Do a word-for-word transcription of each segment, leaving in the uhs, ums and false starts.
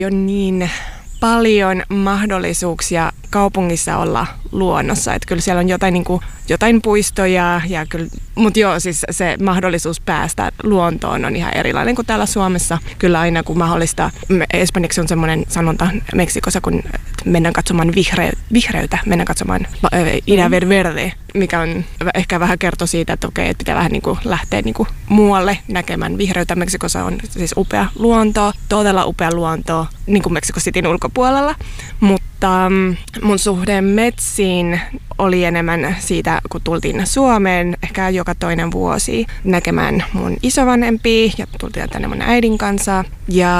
On niin paljon mahdollisuuksia kaupungissa olla luonnossa. Että kyllä siellä on jotain, niin kuin, jotain puistoja, ja kyllä, mutta joo, siis se mahdollisuus päästä luontoon on ihan erilainen kuin täällä Suomessa. Kyllä aina kun mahdollista, espanjaksi on semmoinen sanonta Meksikossa, kun mennään katsomaan vihre, vihreytä, mennään katsomaan ida ver verde, mikä on ehkä vähän kertoo siitä, että okei, että pitää vähän niin kuin lähteä niin kuin muualle näkemään vihreytä. Meksikossa on siis upea luonto, todella upea luonto, niin kuin Meksiko Cityn ulkopuolella, mutta mun suhde metsiin oli enemmän siitä, kun tultiin Suomeen ehkä joka toinen vuosi näkemään mun isovanhempia ja tultiin tänne mun äidin kanssa. Ja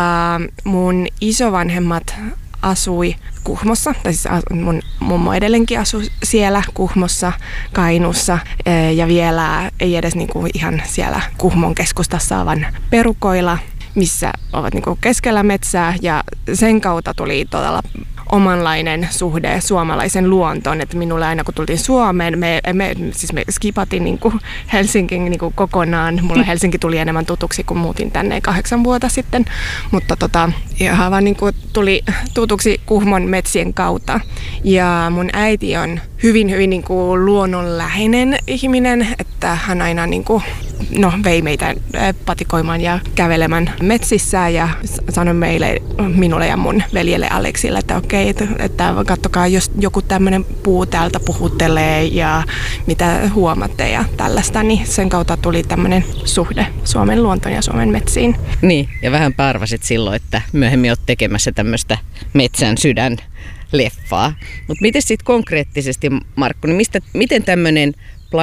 mun isovanhemmat asui Kuhmossa, tai siis mun mummo edelleenkin asui siellä Kuhmossa, Kainuussa, ja vielä ei edes niinku ihan siellä Kuhmon keskustassa, vaan perukoilla, missä ovat niinku keskellä metsää, ja sen kautta tuli todella omanlainen suhde suomalaisen luontoon, että minulle aina kun tultiin Suomeen, me, me, siis me skipatin niin kuin Helsingin niin kuin kokonaan. Mulle Helsinki tuli enemmän tutuksi, kun muutin tänne kahdeksan vuotta sitten, mutta tota, ihan vaan niin kuin tuli tutuksi Kuhmon metsien kautta. Ja mun äiti on hyvin, hyvin niin kuin luonnonläheinen ihminen, että hän aina niin kuin, no, vei meitä patikoimaan ja kävelemään metsissä ja sanoi meille, minulle ja mun veljelle Aleksille, että okei, että, että katsokaa, jos joku tämmöinen puu täältä puhuttelee ja mitä huomaatte ja tällaista, niin sen kautta tuli tämmöinen suhde Suomen luontoon ja Suomen metsiin. Niin, ja vähän arvasit silloin, että myöhemmin olet tekemässä tämmöistä Metsän sydän leffaa. Mutta miten sitten konkreettisesti, Markku, niin mistä, miten tämmöinen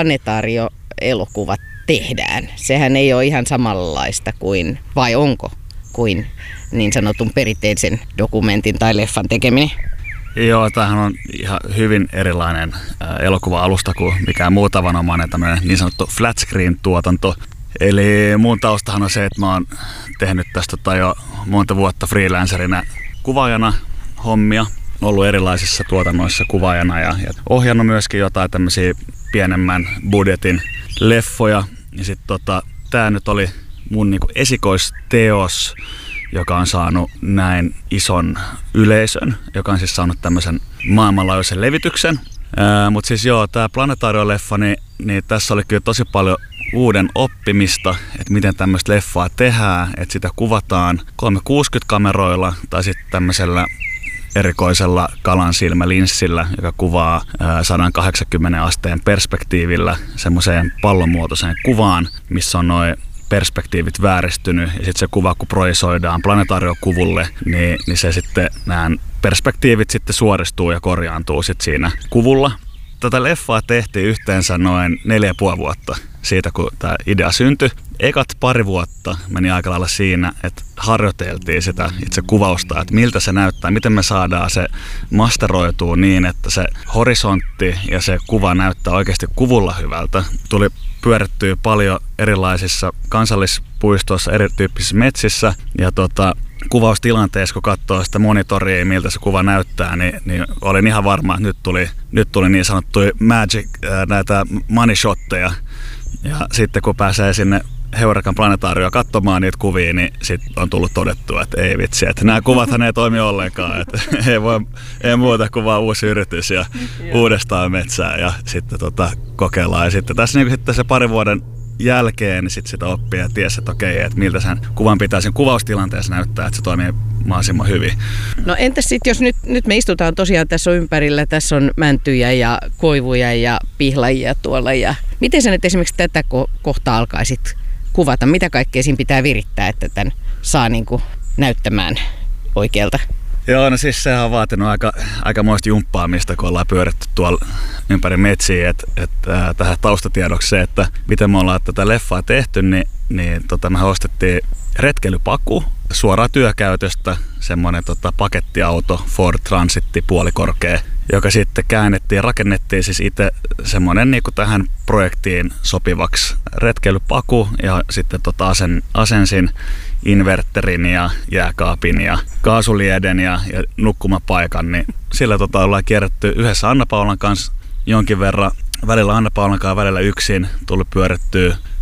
planetaario-elokuva tehdään? Sehän ei ole ihan samanlaista kuin, vai onko, kuin niin sanotun perinteisen dokumentin tai leffan tekeminen? Joo, tämähän on ihan hyvin erilainen elokuva-alusta kuin mikään muu tavanomainen tämmöinen niin sanottu flat screen-tuotanto. Eli mun taustahan on se, että mä oon tehnyt tästä tota jo monta vuotta freelancerina kuvaajana hommia, ollut erilaisissa tuotannoissa kuvaajana ja, ja ohjannut myöskin jotain tämmöisiä pienemmän budjetin leffoja. Ja sit tota, tää nyt oli mun niinku esikoisteos, joka on saanut näin ison yleisön, joka on siis saanut tämmöisen maailmanlaajuisen levityksen. Mutta siis joo, tää Planetaario-leffa, niin, niin tässä oli kyllä tosi paljon uuden oppimista, että miten tämmöistä leffaa tehdään, että sitä kuvataan kolmesataakuusikymmentä-kameroilla tai sitten tämmöisellä erikoisella kalansilmälinssillä, joka kuvaa sata kahdeksankymmentä asteen perspektiivillä semmoiseen pallonmuotoiseen kuvaan, missä on noin perspektiivit vääristynyt, ja sitten se kuva, kun projisoidaan planetaariokuvulle, niin, niin se sitten nämä perspektiivit sitten suoristuu ja korjaantuu sitten siinä kuvulla. Tätä leffaa tehtiin yhteensä noin neljä ja puoli vuotta siitä, kun tämä idea syntyi. Ekat pari vuotta meni aika lailla siinä, että harjoiteltiin sitä itse kuvausta, että miltä se näyttää, miten me saadaan se masteroitua niin, että se horisontti ja se kuva näyttää oikeasti kuvulla hyvältä. Tuli pyörittyä paljon erilaisissa kansallispuistoissa, erityyppisissä metsissä ja tota, kuvaustilanteessa, kun katsoo sitä monitoria, miltä se kuva näyttää, niin, niin olin ihan varma, että nyt tuli, nyt tuli niin sanottuja magic, ää, näitä money shotteja. Ja sitten kun pääsee sinne Heurakan planetaarioon katsomaan niitä kuvia, niin sitten on tullut todettua, että ei vitsi, että nämä kuvathan ei toimi ollenkaan. Että ei, voi, ei muuta kuin vaan uusi yritys ja uudestaan metsää ja sitten tota, kokeillaan. Ja sitten tässä niin sitten se parin vuoden jälkeen niin sitten sitä oppii ja tiesi, että okei, että miltä sen kuvan pitää sen kuvaustilanteessa näyttää, että se toimii mahdollisimman hyvin. No entäs sitten, jos nyt, nyt me istutaan tosiaan tässä on ympärillä, tässä on mäntyjä ja koivuja ja pihlajia tuolla. Ja miten sä nyt esimerkiksi tätä ko- kohtaa alkaisit kuvata? Mitä kaikkea siinä pitää virittää, että tämän saa niin kuin näyttämään oikealta? Joo, no siis sehän on vaatinut aika, aikamoista jumppaamista, kun ollaan pyöritty tuolla ympäri metsiä. Et, et, äh, tähän taustatiedoksi se, että miten me ollaan tätä leffaa tehty, niin, niin tota, me ostettiin retkeilypaku suoraan työkäytöstä, semmoinen tota, pakettiauto Ford Transitti puolikorkea, joka sitten käännettiin ja rakennettiin siis itse semmoinen niin kuin tähän projektiin sopivaksi retkeilypaku ja sitten tota, asen, asensin inverterin ja jääkaapin ja kaasulieden ja, ja nukkumapaikan, niin sillä tota, ollaan kierretty yhdessä Anna Paulan kanssa jonkin verran, välillä Anna Paulan kanssa, välillä yksin, tullut pyörittyä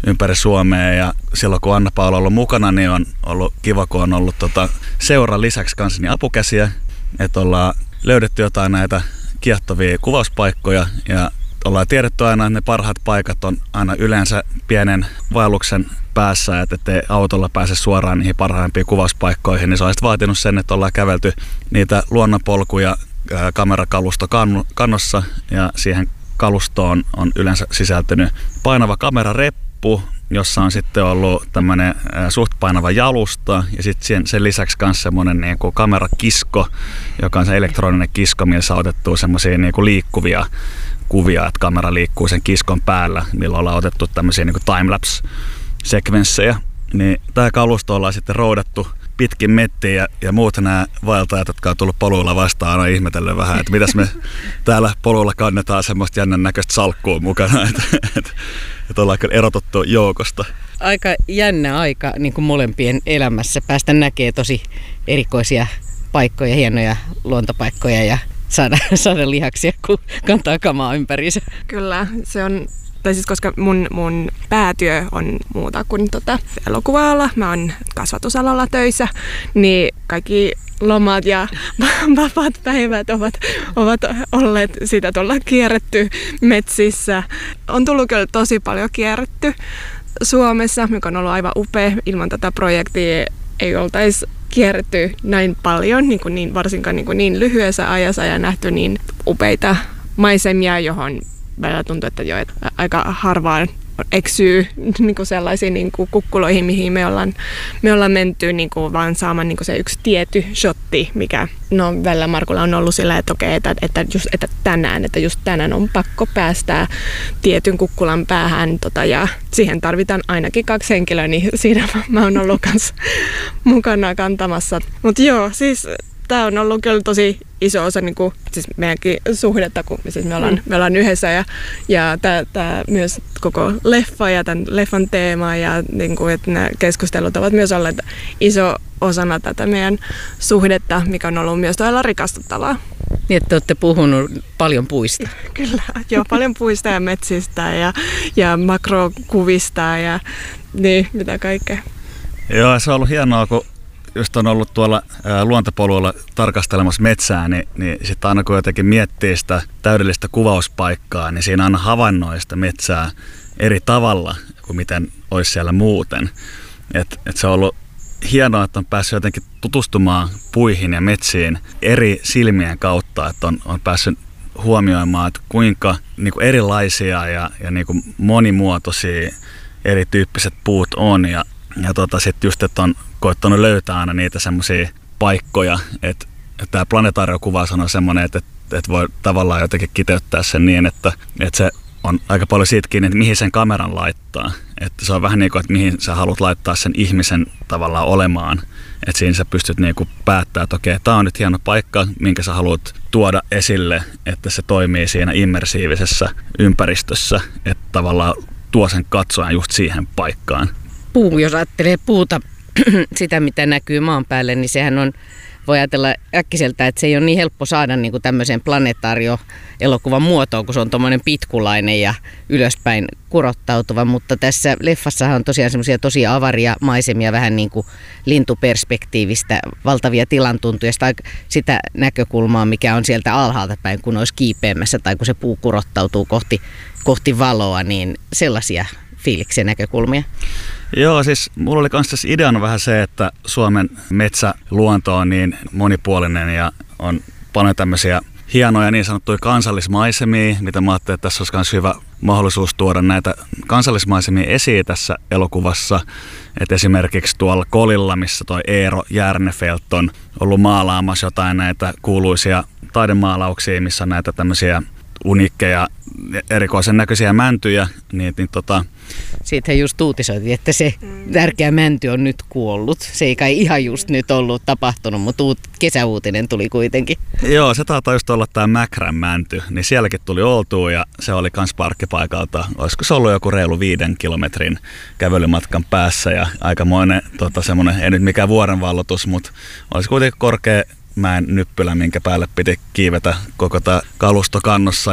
ympäri Suomea. Ja silloin kun Anna-Paula on ollut mukana, niin on ollut kiva, kun on ollut tota seuran lisäksi kanssa niin apukäsiä. Että ollaan löydetty jotain näitä kiehtovia kuvauspaikkoja ja ollaan tiedetty aina, että ne parhaat paikat on aina yleensä pienen vaelluksen päässä, että ettei autolla pääse suoraan niihin parhaimpiin kuvauspaikkoihin, niin se on sitten vaatinut sen, että ollaan kävelty niitä luonnonpolkuja kamerakalusto kannossa ja siihen kalustoon on yleensä sisältynyt painava kamerareppu, jossa on sitten ollut tämmöinen suht painava jalusta ja sitten sen lisäksi myös semmoinen niin kuin kamerakisko, joka on se elektroninen kisko, missä on otettu semmoisia niin kuin liikkuvia kuvia, että kamera liikkuu sen kiskon päällä, millä ollaan otettu tämmöisiä niin kuin timelapse-sekvenssejä. Niin tämä kalusto ollaan sitten roudattu pitkin mettiä ja, ja muut nämä vaeltajat, jotka on tullut poluilla vastaan, on ihmetellyt vähän, että mitäs me täällä poluilla kannetaan semmoista jännän näköistä salkkua mukana, että, että, että ollaan kyllä erotuttu joukosta. Aika jännä aika niin kuin molempien elämässä. Päästä näkee tosi erikoisia paikkoja, hienoja luontopaikkoja ja saada, saada lihaksia, kun kantaa kamaa ympäriinsä. Kyllä, se on, tai siis koska mun, mun päätyö on muuta kuin tota elokuva-ala, mä oon kasvatusalalla töissä, niin kaikki lomat ja vapaat päivät ovat, ovat olleet sitä tuolla kierretty metsissä. On tullut kyllä tosi paljon kierretty Suomessa, mikä on ollut aivan upea. Ilman tätä projektia ei oltaisi kierretty näin paljon, niin, kuin niin varsinkaan niin, kuin niin lyhyessä ajassa ja nähty niin upeita maisemia, johon välillä tuntuu, että jo että aika harvaan eksyy niin kuin sellaisiin niin kuin kukkuloihin, mihin me ollaan, me ollaan menty niin kuin vaan saamaan niin kuin se yksi tietty shotti, mikä no välillä Markulla on ollut sillä, että okei, että, että, just, että tänään, että just tänään on pakko päästää tietyn kukkulan päähän tota, ja siihen tarvitaan ainakin kaksi henkilöä, niin siinä mä oon ollut kanssa mukana kantamassa. Mutta joo, siis tämä on ollut kyllä tosi iso osa niin kuin, siis meidänkin suhdetta, kun siis me, ollaan, mm. me ollaan yhdessä ja, ja tämä myös koko leffa ja tämän leffan teema ja niin kuin, että nämä keskustelut ovat myös olleet iso osana tätä meidän suhdetta, mikä on ollut myös todella rikastuttavaa. Niin, että olette puhunut paljon puista. Kyllä, joo, paljon puista ja metsistä ja, ja makrokuvista ja niin, mitä kaikkea. Joo, se on ollut hienoa, kun just on ollut tuolla ää, luontopoluilla tarkastelemassa metsää, niin, niin sitten aina kun jotenkin miettii sitä täydellistä kuvauspaikkaa, niin siinä aina havainnoi sitä metsää eri tavalla kuin miten olisi siellä muuten. Et, et se on ollut hienoa, että on päässyt jotenkin tutustumaan puihin ja metsiin eri silmien kautta, että on, on päässyt huomioimaan, että kuinka niin kuin erilaisia ja, ja niin kuin monimuotoisia erityyppiset puut on ja Ja tota, sitten just, että on koettanut löytää aina niitä semmoisia paikkoja, että, että tämä planetaariokuvaus on semmoinen, että, että voi tavallaan jotenkin kiteyttää sen niin, että, että se on aika paljon siitä kiinni, että mihin sen kameran laittaa. Että se on vähän niin kuin, että mihin sä haluat laittaa sen ihmisen tavallaan olemaan. Että siinä sä pystyt niin kuin päättämään, että okei, tämä on nyt hieno paikka, minkä sä haluat tuoda esille, että se toimii siinä immersiivisessä ympäristössä, että tavallaan tuo sen katsojan just siihen paikkaan. Puu, jos ajattelee puuta, sitä mitä näkyy maan päälle, niin sehän on, voi ajatella äkkiseltä, että se ei ole niin helppo saada niin kuin tämmöiseen planetaarioelokuvan muotoon, kun se on tommoinen pitkulainen ja ylöspäin kurottautuva, mutta tässä leffassahan on tosiaan semmoisia tosi avaria maisemia, vähän niin kuin lintuperspektiivistä, valtavia tilantuntuja, sitä näkökulmaa, mikä on sieltä alhaalta päin, kun olisi kiipeämässä tai kun se puu kurottautuu kohti, kohti valoa, niin sellaisia fiiliksiä näkökulmia. Joo, siis mulla oli myös tässä ideana vähän se, että Suomen metsäluonto on niin monipuolinen ja on paljon tämmöisiä hienoja niin sanottuja kansallismaisemia, mitä mä ajattelin, että tässä olisi myös hyvä mahdollisuus tuoda näitä kansallismaisemia esiin tässä elokuvassa. Et esimerkiksi tuolla Kolilla, missä toi Eero Järnefelt on ollut maalaamassa jotain näitä kuuluisia taidemaalauksia, missä on näitä tämmöisiä uniikkeja, erikoisen näköisiä mäntyjä, niin, niin tota... Siitähän just uutisoitiin, että se tärkeä mänty on nyt kuollut. Se ei kai ihan just nyt ollut tapahtunut, mutta uut, kesäuutinen tuli kuitenkin. Joo, se taitaa just olla tämä Mäkrän mänty, niin sielläkin tuli oltua ja se oli kans parkkipaikalta. Olisiko se ollut joku reilu viiden kilometrin kävelymatkan päässä ja aikamoinen tota, semmoinen, ei nyt mikään vuorenvallotus, mutta olisi kuitenkin korkea mäen nyppylä, minkä päälle piti kiivetä koko tämä kalusto kannossa. Ja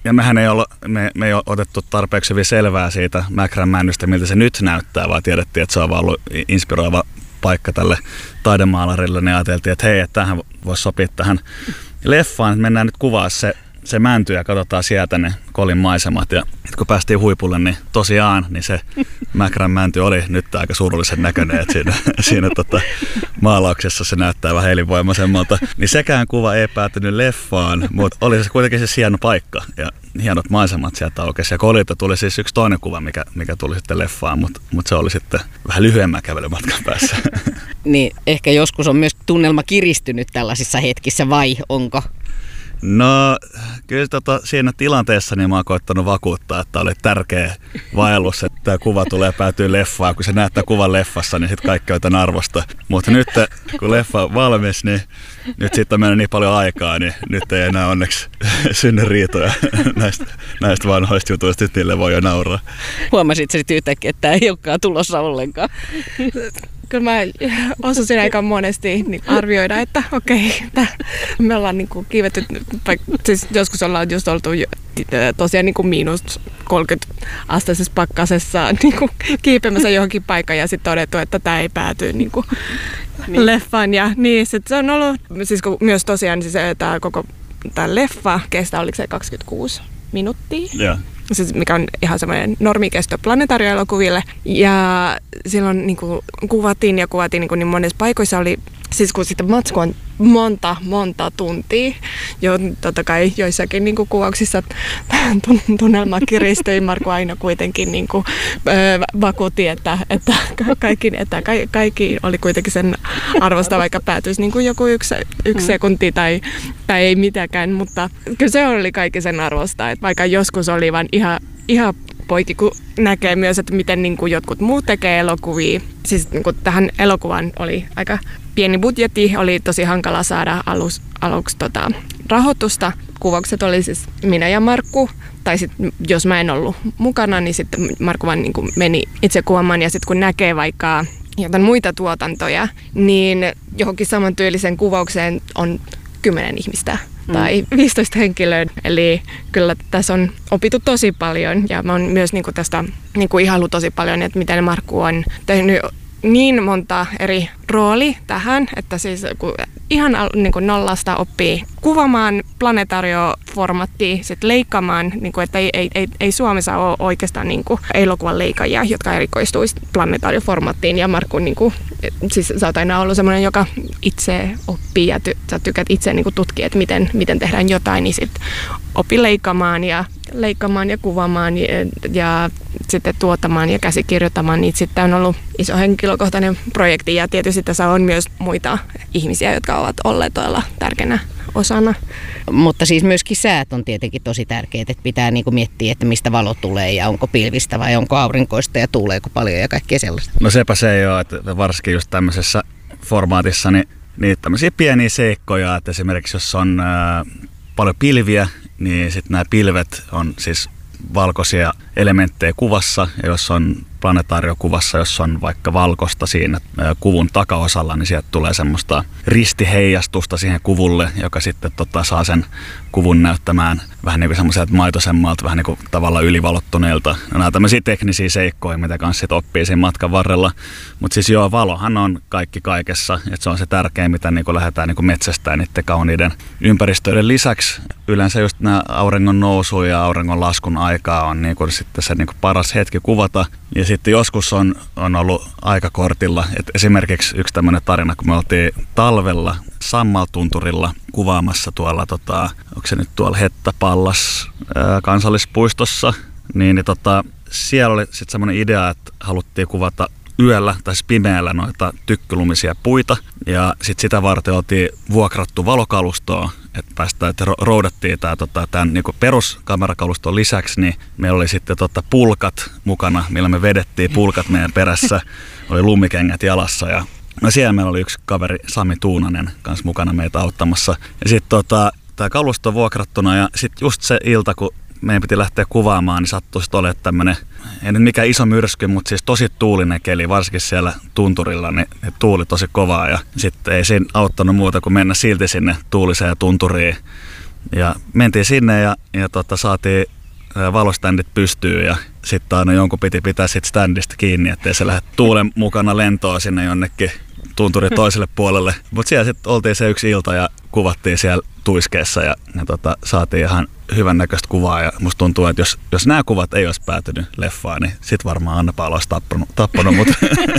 ja mehän ei, olla, me, me ei ole otettu tarpeeksi hyvin selvää siitä Mäkrän männystä, miltä se nyt näyttää, vaan tiedettiin, että se on vaan ollut inspiroiva paikka tälle taidemaalarille, niin ajateltiin, että hei, että tähän voisi sopia tähän leffaan, että mennään nyt kuvaa se, se mänty ja katsotaan sieltä ne Kolin maisemat. Ja kun päästiin huipulle, niin tosiaan niin se Mäkrän mänty oli nyt aika surullisen näköinen, että siinä, siinä tota, maalauksessa se näyttää vähän elinvoimaisemmalta. Niin sekään kuva ei päätynyt leffaan, mutta oli se kuitenkin se hieno paikka ja hienot maisemat sieltä aukesi. Ja Kolilta tuli siis yksi toinen kuva, mikä, mikä tuli sitten leffaan, mutta, mutta se oli sitten vähän lyhyemmän kävelymatkan päässä. Niin ehkä joskus on myös tunnelma kiristynyt tällaisissa hetkissä, vai onko? No kyllä tota, siinä tilanteessa niin mä oon koittanut vakuuttaa, että oli tärkeä vaellus, että tämä kuva tulee päätyy leffaan. Kun se näyttää kuvan leffassa, niin sitten kaikki on tämän arvosta. Mutta nyt kun leffa on valmis, niin nyt sitten on mennyt niin paljon aikaa, niin nyt ei enää onneksi synny riitoja näistä, näistä vanhoista jutuista, että niille voi jo nauraa. Huomasit sä sitten yhtäkkiä, että tämä ei olekaan tulossa ollenkaan? Kyllä mä osasin aika monesti niin arvioida, että okei, että me ollaan niin kuin kiivetty, siis joskus ollaan just oltu tosiaan niin kuin miinus kolmekymmentä asteisessa pakkasessa niin kuin kiipeämässä johonkin paikkaan ja sitten todettu, että tämä ei pääty niin kuin niin. leffaan. Ja niin, sit se on ollut, siis myös tosiaan siis tämä koko tämä leffa kestää, oliko se kaksikymmentäkuusi minuuttia? Yeah. Siis mikä on ihan semmoinen normikesto planetaarioelokuville. Ja silloin niin kuin kuvattiin ja kuvattiin niin, kuin niin monessa paikoissa oli, siis kun sitä matskua on monta, monta tuntia. Jo totta kai joissakin niin kuin kuvauksissa tunnelma kiristyi. Markku aina kuitenkin niin kuin, ö, vakuutti, että, että, kaikki, että kaikki oli kuitenkin sen arvosta, vaikka päätyisi niin kuin joku yksi, yksi sekunti tai, tai ei mitäkään. Mutta kyllä se oli kaikki sen arvosta, että vaikka joskus oli vain ihan, ihan poikki, kun näkee myös, että miten niin kuin jotkut muut tekee elokuvia. Siis niin kuin tähän elokuvaan oli aika pieni budjetti, oli tosi hankala saada alus, aluksi tota, rahoitusta. Kuvaukset oli siis minä ja Markku, tai sitten jos mä en ollut mukana, niin sitten Markku vaan niin kuin meni itse kuvaamaan. Ja sitten kun näkee vaikka jotain muita tuotantoja, niin johonkin samantyylisen kuvaukseen on kymmenen ihmistä. Tai viisitoista henkilöä. Eli kyllä tässä on opittu tosi paljon ja mä oon myös niinku tästä niinku ihaillut tosi paljon, että miten Markku on tehnyt niin monta eri rooli tähän, että siis kun ihan niinku nollasta oppii kuvaamaan planetaarioformattia, sitten leikkaamaan, niinku, että ei, ei, ei, ei Suomessa ole oikeastaan niinku elokuvan leikajia, jotka erikoistuisi planetaarioformattiin. Ja Markku, niinku, siis sä oot aina ollut semmoinen, joka itse oppii ja ty, sä tykät itse niinku tutkia, että miten, miten tehdään jotain, niin sitten opi leikkaamaan ja leikkaamaan ja kuvaamaan ja, ja sitten tuottamaan ja käsikirjoittamaan. Niin sitten on ollut iso henkilökohtainen projekti ja tietysti tässä on myös muita ihmisiä, jotka ovat olleet todella tärkeänä osana. Mutta siis myöskin säät on tietenkin tosi tärkeät, että pitää niinku miettiä, että mistä valo tulee ja onko pilvistä vai onko aurinkoista ja tuuleeko paljon ja kaikkea sellaista. No sepä se ei ole, että varsinkin just tämmöisessä formaatissa niin, niin tämmöisiä pieniä seikkoja, että esimerkiksi jos on ää, paljon pilviä, niin sitten nämä pilvet on siis valkoisia elementtejä kuvassa, ja jos on planetaariokuvassa, jos on vaikka valkosta siinä kuvun takaosalla, niin sieltä tulee semmoista ristiheijastusta siihen kuvulle, joka sitten tota, saa sen kuvun näyttämään vähän niin kuin semmoiselta maitosemmalta, vähän niin kuin tavallaan ylivalottuneelta. No, nämä on tämmöisiä teknisiä seikkoja, mitä kanssa sit oppii siinä matkan varrella. Mutta siis joo, valohan on kaikki kaikessa, että se on se tärkein, mitä niin kuin lähdetään niin kuin metsästään niiden kauniiden ympäristöiden lisäksi. Yleensä just nämä auringon nousu ja auringon laskun aikaa on niin kuin sitten se niin kuin paras hetki kuvata. Ja sitten joskus on, on ollut aikakortilla, että esimerkiksi yksi tämmöinen tarina, kun me oltiin talvella Sammaltunturilla kuvaamassa tuolla, tota, onko se nyt tuolla Hettapallas ää, kansallispuistossa, niin, niin tota, siellä oli sitten semmoinen idea, että haluttiin kuvata yöllä tai pimeällä noita tykkylumisia puita. Ja sitten sitä varten oltiin vuokrattu valokalustoa, että päästään, että roudattiin tämä, tota, tämän niin peruskamerakaluston lisäksi, niin meillä oli sitten tota, pulkat mukana, millä me vedettiin pulkat meidän perässä. Oli lumikengät jalassa ja no siellä meillä oli yksi kaveri, Sami Tuunanen, kanssa mukana meitä auttamassa. Ja sitten tota, tämä kalusto on vuokrattuna ja sitten just se ilta, kun meidän piti lähteä kuvaamaan, niin sattui sitten olemaan tämmöinen, ei nyt mikään iso myrsky, mutta siis tosi tuulinen keli, varsinkin siellä tunturilla, niin tuuli tosi kovaa ja sitten ei siinä auttanut muuta kuin mennä silti sinne tuuliseen tunturiin Ja mentiin sinne ja, ja tota, saatiin valoständit pystyyn ja sitten aina jonkun piti pitää sit standista kiinni, ettei se lähde tuulen mukana lentoon sinne jonnekin tunturin toiselle puolelle. Mutta siellä sitten oltiin se yksi ilta ja kuvattiin siellä tuiskeessa ja, ja tota, saatiin ihan hyvän näköistä kuvaa. Ja musta tuntuu, että jos, jos nämä kuvat ei olisi päätynyt leffaan, niin sit varmaan Anna-Paula olisi tappanut, tappanut mut.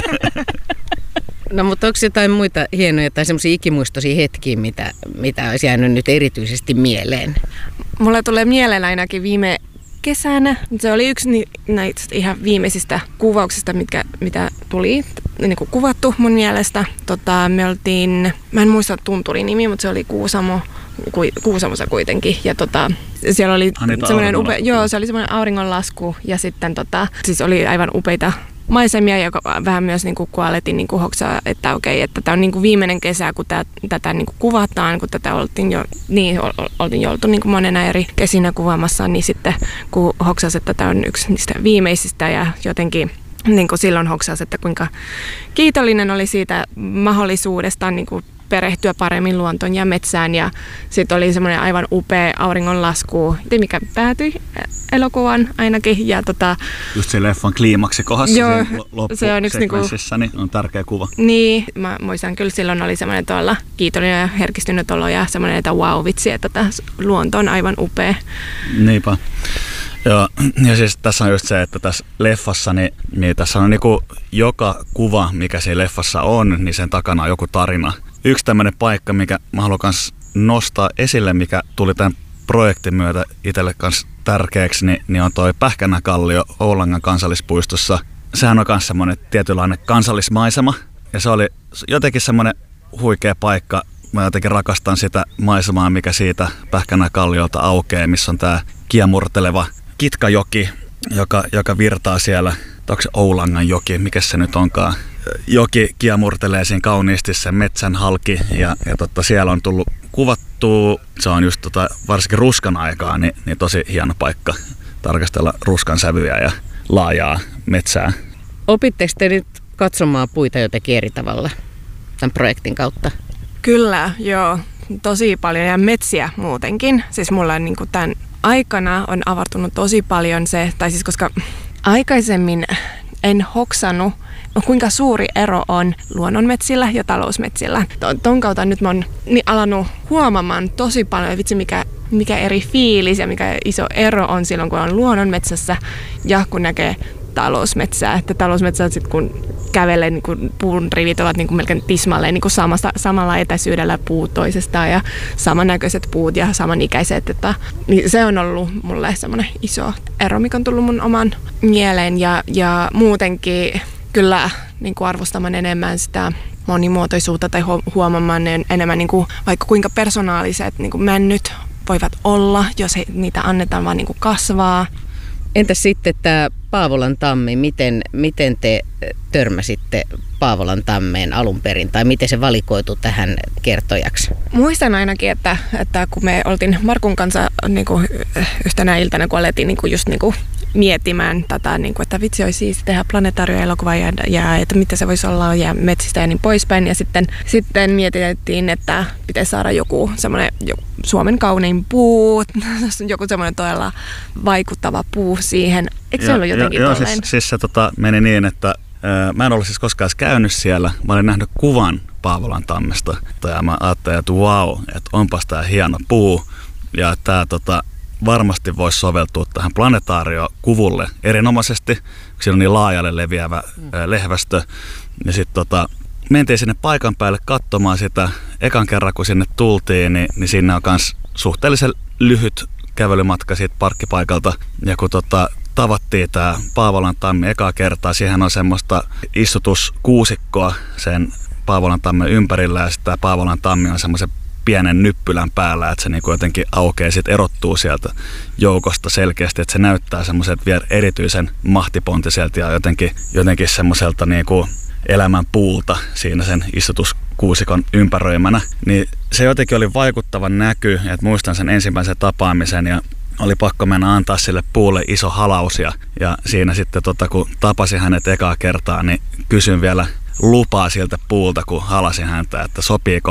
No mutta onko jotain muita hienoja tai semmoisia ikimuistoisia hetkiä, mitä, mitä olisi jäänyt nyt erityisesti mieleen? Mulle tulee mieleen ainakin viime kesänä. Se oli yksi ni- näistä ihan viimeisistä kuvauksista, mitkä, mitä tuli niin kuin kuvattu mun mielestä. Tota, me oltiin, mä en muista tunturin nimi, mutta se oli Kuusamo, ku, Kuusamossa kuitenkin. Ja tota, siellä oli semmoinen upea, joo, se oli semmoinen auringonlasku ja sitten tota, siis oli aivan upeita maisemia, joka vähän myös niin kuin, kun alettiin niin kuin hoksaa, että okei, että tämä on niin kuin viimeinen kesä, kun tää, tätä niin kuin kuvataan, kun tätä oltiin jo, niin, oltiin jo oltu niin kuin monena eri kesinä kuvaamassa, niin sitten kun hoksasi, että tämä on yksi niistä viimeisistä ja jotenkin niin kuin silloin hoksasi, että kuinka kiitollinen oli siitä mahdollisuudesta niin kuin perehtyä paremmin luontoon ja metsään ja sitten oli semmoinen aivan upea auringonlasku, mikä päätyi elokuvan ainakin. Ja tota, just se leffan kliimaksi kohdassa joo, se on yksi niinku, niin on tärkeä kuva. Niin, mä muistan kyllä silloin oli semmoinen tuolla kiitollinen ja herkistynyt olo ja semmoinen, että wow vitsi, että tämä luonto on aivan upea. Niinpä. Joo, ja siis tässä on just se, että tässä leffassa, niin, niin tässä on niinku joka kuva, mikä siinä leffassa on, niin sen takana on joku tarina. Yksi tämmöinen paikka, mikä mä haluan kans nostaa esille, mikä tuli tämän projektin myötä itselle kans tärkeäksi, niin, niin on toi Pähkänäkallio Oulangan kansallispuistossa. Sehän on kans semmoinen tietynlainen kansallismaisema, ja se oli jotenkin semmoinen huikea paikka. Mä jotenkin rakastan sitä maisemaa, mikä siitä Pähkänäkalliolta aukeaa, missä on tää kiemurteleva Kitkajoki, joka, joka virtaa siellä. Onko se Oulangan joki, mikä se nyt onkaan? Joki kiemurtelee siinä kauniisti sen metsän halki ja, ja totta, siellä on tullut kuvattua. Se on just tota, varsinkin ruskan aikaa, niin, niin tosi hieno paikka tarkastella ruskan sävyjä ja laajaa metsää. Opitteko te nyt katsomaan puita jotenkin eri tavalla tämän projektin kautta? Kyllä, joo. Tosi paljon ja metsiä muutenkin. Siis mulla on niin kuin tämän aikana on avartunut tosi paljon se, tai siis koska aikaisemmin en hoksannut, kuinka suuri ero on luonnonmetsillä ja talousmetsillä. Ton kautta nyt mä oon niin alannut huomaamaan tosi paljon, vitsi mikä, mikä eri fiilis ja mikä iso ero on silloin, kun on luonnonmetsässä ja kun näkee talousmetsää. Että talousmetsää sitten kun kävelee, niin kun puun rivit ovat niin kun melkein tismalleen niin kun samasta, samalla etäisyydellä puut toisestaan ja samannäköiset puut ja samanikäiset. Että, niin se on ollut mulle semmoinen iso ero, mikä on tullut mun oman mieleen ja, ja muutenkin kyllä niin kuin arvostamaan enemmän sitä monimuotoisuutta tai huomaamaan enemmän niin kuin, vaikka kuinka persoonalliset niin kuin männyt voivat olla, jos he, niitä annetaan vaan niin kuin kasvaa. Entäs sitten tämä Paavolan tammi, miten, miten te törmäsitte Paavolan tammeen alun perin tai miten se valikoitu tähän kertojaksi? Muistan ainakin, että, että kun me oltiin Markun kanssa niin kuin yhtenä iltana, kun alettiin niin kuin just niin kuin miettimään tätä, niin kuin, että vitsi olisi siisti tehdä planetaarioelokuvaa ja, ja että mitä se voisi olla ja metsistä ja niin poispäin. Ja sitten, sitten mietittiin, että pitäisi saada joku semmoinen joku Suomen kaunein puu, joku semmoinen todella vaikuttava puu siihen. Eikö se ollut jotenkin Joo, tolleen? siis, siis se tota, meni niin, että ää, mä en ollut siis koskaan käynyt siellä. Mä olin nähnyt kuvan Paavolan tammesta ja mä ajattelin, että wow, että onpas tää hieno puu. Ja tää tota, varmasti voisi soveltua tähän planetaariokuvulle erinomaisesti, kun siinä on niin laajalle leviävä ää, lehvästö. Ja sitten tota, mentiin sinne paikan päälle katsomaan sitä. Ekan kerran kun sinne tultiin, niin, niin siinä on myös suhteellisen lyhyt kävelymatka siitä parkkipaikalta. Ja kun tota, tavattiin tämä Paavolan tammi ekaa kertaa, siihen on semmoista istutuskuusikkoa sen Paavolan tammen ympärillä ja sitten tämä Paavolan tammi on semmoisen pienen nyppylän päällä, että se niinku jotenkin aukeaa, sit erottuu sieltä joukosta selkeästi, että se näyttää semmoiselta vielä erityisen mahtipontiselta ja jotenkin, jotenkin semmoiselta niinku elämän puulta siinä sen istutuskuusikon ympäröimänä. Niin se jotenkin oli vaikuttava näky, että muistan sen ensimmäisen tapaamisen ja oli pakko mennä antaa sille puulle iso halaus ja, ja siinä sitten tota, kun tapasin hänet ekaa kertaa, niin kysyin vielä lupaa siltä puulta, kun halasin häntä, että sopiiko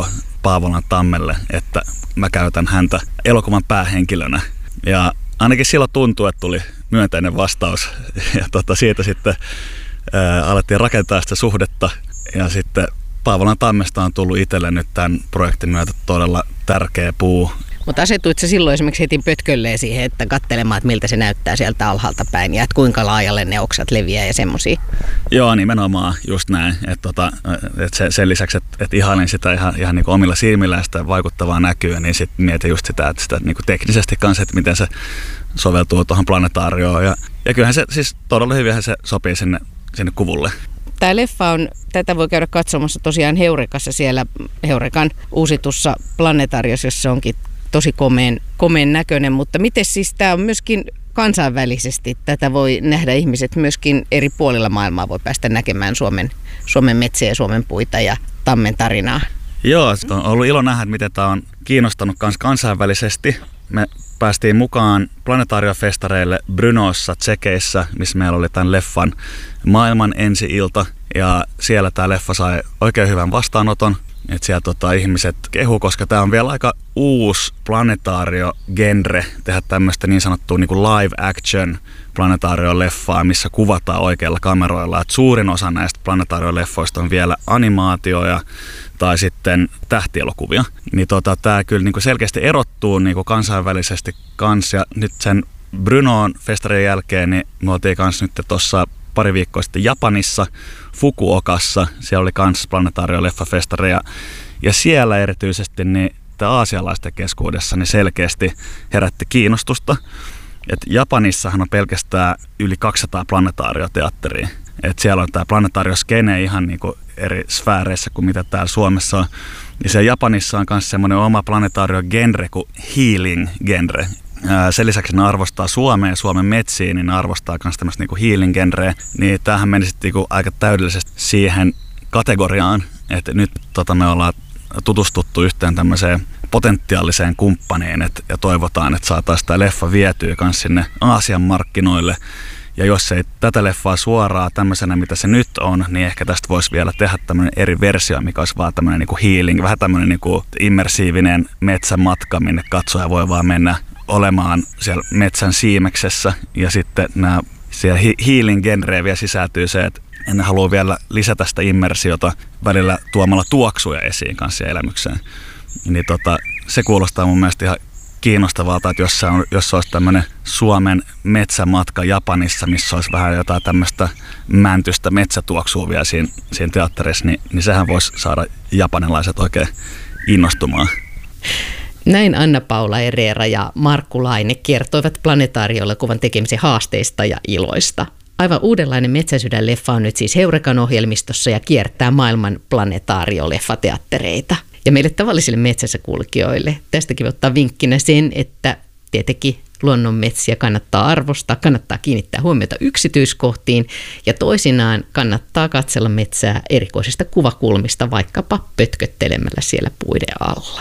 Paavolan Tammelle, että mä käytän häntä elokuvan päähenkilönä. Ja ainakin silloin tuntui, että tuli myönteinen vastaus. Ja tota, siitä sitten ää, alettiin rakentaa sitä suhdetta. Ja sitten Paavolan Tammesta on tullut itselle nyt tämän projektin myötä todella tärkeä puu. Mutta asetuit sä silloin esimerkiksi heti pötkölleen siihen, että katselemaan, että miltä se näyttää sieltä alhaalta päin ja että kuinka laajalle ne oksat leviää ja semmosia? Joo, nimenomaan just näin. Et tota, et se, sen lisäksi, että et ihailin sitä ihan, ihan niinku omilla silmillä ja sitä vaikuttavaa näkyä, niin sitten mietin just sitä, että sitä niinku teknisesti kanssa, että miten se soveltuu tuohon planetaarioon. Ja, ja kyllähän se siis todella hyvinhän se sopii sinne, sinne kuvulle. Tämä leffa on, tätä voi käydä katsomassa tosiaan Heurekassa siellä Heurekan uusitussa planetaariossa, jossa onkin tosi komeen, komeen näköinen, mutta miten siis tämä on myöskin kansainvälisesti, tätä voi nähdä ihmiset myöskin eri puolilla maailmaa, voi päästä näkemään Suomen, Suomen metsiä ja Suomen puita ja Tammen tarinaa. Joo, on ollut ilo nähdä, miten tämä on kiinnostanut kans kansainvälisesti. Me päästiin mukaan planetaariofestareille Brnossa, Tsekeissä, missä meillä oli tämän leffan maailman ensi-ilta. Ja siellä tämä leffa sai oikein hyvän vastaanoton. Että siellä tota, ihmiset kehu, koska tämä on vielä aika uusi planetaario-genre tehdä tämmöistä niin sanottua niin kuin live action planetaario-leffaa, missä kuvataan oikeilla kameroilla. Et suurin osa näistä planetaario-leffoista on vielä animaatioja tai sitten tähtielokuvia. Niin tota, tämä kyllä niin kuin selkeästi erottuu niin kuin kansainvälisesti kanssa. Ja nyt sen Brnoon festarin jälkeen niin me oltiin kanssa nyt tuossa pari viikkoa sitten Japanissa, Fukuokassa. Siellä oli kans planetaario-leffafestari ja, ja siellä erityisesti niin tämä aasialaisten keskuudessa niin selkeästi herätti kiinnostusta. Et Japanissahan on pelkästään yli kaksisataa planetaarioteatteria. Et siellä on tämä planetaarioskene ihan niinku eri sfääreissä kuin mitä täällä Suomessa on. Ja siellä Japanissa on myös semmoinen oma planetaario-genre kuin healing-genre. Sen lisäksi ne arvostaa Suomea ja Suomen metsiä, niin ne arvostaa myös tämmöistä niinku healing-genreä. Niin tämähän meni sitten niinku aika täydellisesti siihen kategoriaan, että nyt tota, me ollaan tutustuttu yhteen tämmöiseen potentiaaliseen kumppaniin et, ja toivotaan, että saataisiin tämä leffa vietyä myös sinne Aasian markkinoille. Ja jos ei tätä leffaa suoraan tämmöisenä, mitä se nyt on, niin ehkä tästä voisi vielä tehdä tämmöinen eri versio, mikä olisi vaan tämmöinen niinku healing, vähän tämmöinen niinku immersiivinen metsämatka, minne katsoja voi vaan mennä olemaan siellä metsän siimeksessä. Ja sitten nämä siellä healing-genreen vielä sisältyy se, että en halua vielä lisätä sitä immersiota välillä tuomalla tuoksuja esiin kanssa elämykseen. Niin tota, se kuulostaa mun mielestä ihan kiinnostavalta, että jos, se on, jos olisi tämmöinen Suomen metsämatka Japanissa, missä olisi vähän jotain tämmöistä mäntystä metsätuoksua vielä siinä, siinä teatterissa, niin, niin sehän voisi saada japanilaiset oikein innostumaan. Näin Anna-Paula Herrera ja Markku Laine kertoivat planetaarioelokuvan tekemisen haasteista ja iloista. Aivan uudenlainen Metsäsydän-leffa on nyt siis Heurekan ohjelmistossa ja kiertää maailman planetaarioleffateattereita. Ja meille tavallisille metsässä kulkijoille tästäkin ottaa vinkkinä sen, että tietenkin luonnonmetsiä kannattaa arvostaa, kannattaa kiinnittää huomiota yksityiskohtiin ja toisinaan kannattaa katsella metsää erikoisista kuvakulmista, vaikkapa pötköttelemällä siellä puiden alla.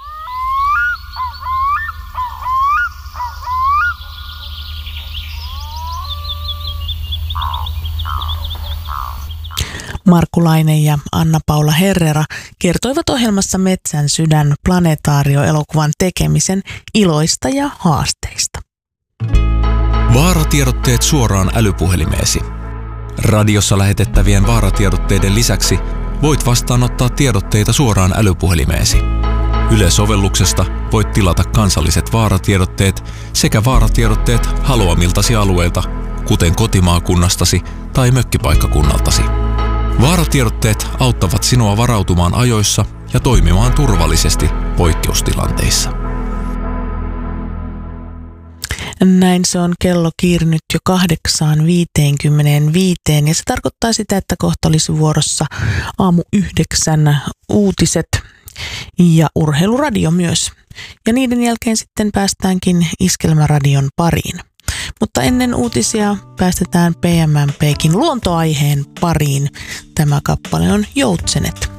Markku Laine ja Anna-Paula Herrera kertoivat ohjelmassa Metsän sydän planetaario-elokuvan tekemisen iloista ja haasteista. Vaaratiedotteet suoraan älypuhelimeesi. Radiossa lähetettävien vaaratiedotteiden lisäksi voit vastaanottaa tiedotteita suoraan älypuhelimeesi. Yle-sovelluksesta voit tilata kansalliset vaaratiedotteet sekä vaaratiedotteet haluamiltasi alueilta, kuten kotimaakunnastasi tai mökkipaikkakunnaltasi. Vaaratiedotteet auttavat sinua varautumaan ajoissa ja toimimaan turvallisesti poikkeustilanteissa. Näin se on kello kiirinyt jo kahdeksaan viiteenkymmeneenviiteen ja se tarkoittaa sitä, että kohta olisi vuorossa aamu yhdeksän uutiset ja urheiluradio myös. Ja niiden jälkeen sitten päästäänkin Iskelmäradion pariin. Mutta ennen uutisia päästetään P M M P:kin luontoaiheen pariin. Tämä kappale on Joutsenet.